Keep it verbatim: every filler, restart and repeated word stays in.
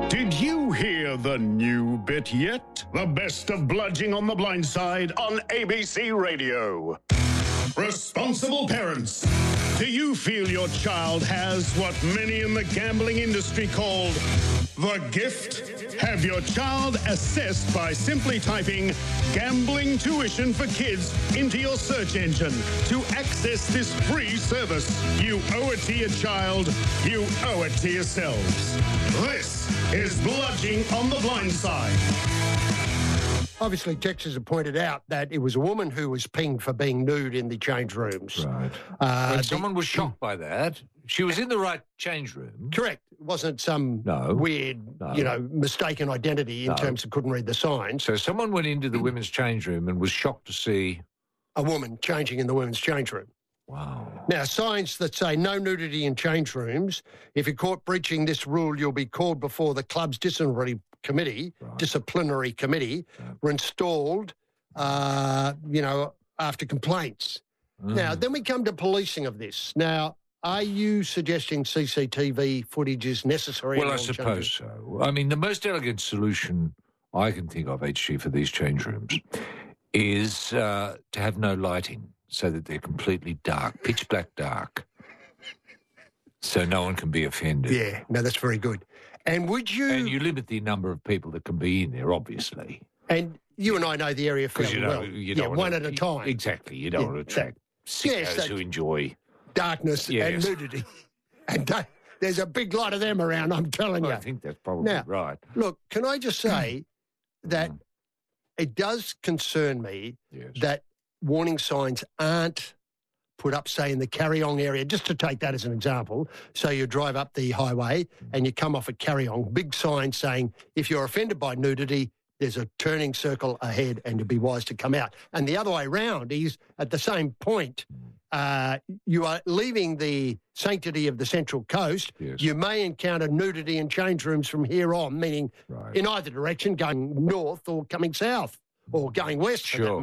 Did you hear the new bit yet? The best of Bludging on the Blind Side on A B C Radio. Responsible parents, do you feel your child has what many in the gambling industry called the gift? Have your child assessed by simply typing gambling tuition for kids into your search engine to access this free service. You owe it to your child. You owe it to yourselves. This is Bludging on the Blind Side. Obviously, Texas have pointed out that it was a woman who was pinged for being nude in the change rooms. Right. Uh, and the- someone was shocked by that. She was in the right change room. Correct. It wasn't some No. weird, No. you know, mistaken identity in No. terms of couldn't read the signs. So someone went into the women's change room and was shocked to see... A woman changing in the women's change room. Wow. Now, signs that say no nudity in change rooms. If you're caught breaching this rule, you'll be called before the club's disciplinary committee, Right. disciplinary committee, Yeah. were installed, uh, you know, after complaints. Mm. Now, then we come to policing of this. Now, are you suggesting C C T V footage is necessary? Well, in I all suppose change so. I mean, the most elegant solution I can think of, H G, for these change rooms is uh, to have no lighting so that they're completely dark, pitch black dark, so no one can be offended. rooms? Yeah, no, that's very good. And would you... And you limit the number of people that can be in there, obviously. And you and I know the area Because fairly you know, well. you yeah, don't one want at to, a time. Exactly. You don't Yeah, want to attract that- yes, sickos that- who enjoy... Darkness Yes. and nudity. And uh, there's a big lot of them around, I'm telling Well, you. I think that's probably Now, right. Look, can I just say that Mm. it does concern me Yes. that warning signs aren't put up, say, in the Carryong area, just to take that as an example. So you drive up the highway and you come off at Carryong, big sign saying, if you're offended by nudity, there's a turning circle ahead and you'd be wise to come out. And the other way round is, at the same point, uh, you are leaving the sanctity of the Central Coast. Yes. You may encounter nudity in change rooms from here on, meaning Right. in either direction, going north or coming south or going west. for that Sure.